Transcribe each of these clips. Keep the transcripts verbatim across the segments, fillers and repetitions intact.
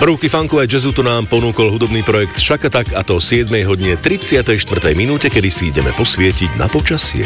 Prvky funku aj jazzu to nám ponúkol hudobný projekt Šakatak, a to o siedmej hodine tridsiatej štvrtej minúte, kedy si ideme posvietiť na počasie.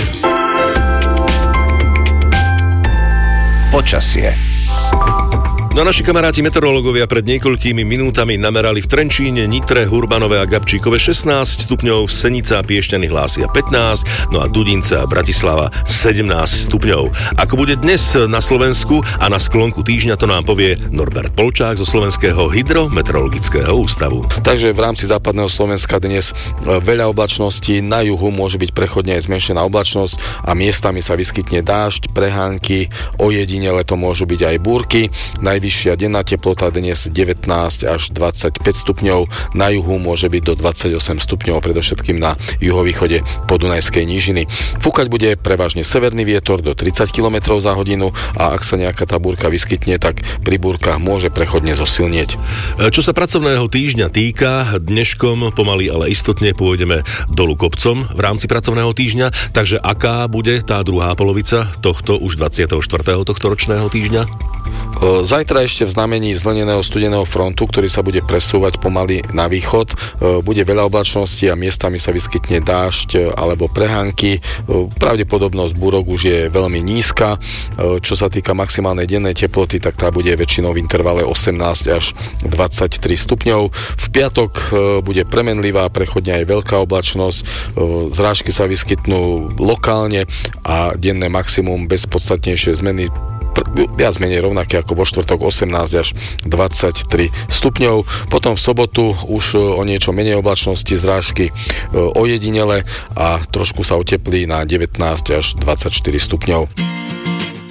Počasie. No a naši kamaráti meteorológovia pred niekoľkými minútami namerali v Trenčíne, Nitre, Hurbanové a Gabčíkove šestnásť stupňov, Senica a Piešťany hlásia pätnásť, no a Dudince a Bratislava sedemnásť stupňov. Ako bude dnes na Slovensku a na sklonku týždňa, to nám povie Norbert Polčák zo Slovenského hydrometeorologického ústavu. Takže v rámci západného Slovenska dnes veľa oblačností, na juhu môže byť prechodne aj zmenšená oblačnosť a miestami sa vyskytne dážď, prehánky, ojedinele to môžu byť aj búrky. Najvyššia denná teplota dnes devätnásť až dvadsaťpäť stupňov, na juhu môže byť do dvadsaťosem stupňov, predovšetkým na juhovýchode Podunajskej nížiny. Fúkať bude prevažne severný vietor do tridsať kilometrov za hodinu a ak sa nejaká tá búrka vyskytne, tak pri búrkach môže prechodne zosilnieť. Čo sa pracovného týždňa týka, dneškom pomaly, ale istotne pôjdeme dolu kopcom v rámci pracovného týždňa, takže aká bude tá druhá polovica tohto už dvadsiateho štvrtého tohto ročného týždňa? Zajtra ešte v znamení zvlneného studeného frontu, ktorý sa bude presúvať pomaly na východ, bude veľa oblačností a miestami sa vyskytne dážď alebo prehánky. Pravdepodobnosť búrok už je veľmi nízka. Čo sa týka maximálnej dennej teploty, tak tá bude väčšinou v intervale osemnásť až dvadsaťtri stupňov. V piatok bude premenlivá, prechodne aj veľká oblačnosť. Zrážky sa vyskytnú lokálne a denné maximum bez podstatnejšej zmeny viac menej rovnaké ako vo štvrtok osemnásť až dvadsaťtri stupňov. Potom v sobotu už o niečo menej oblačnosti, zrážky ojedinele a trošku sa oteplí na devätnásť až dvadsaťštyri stupňov.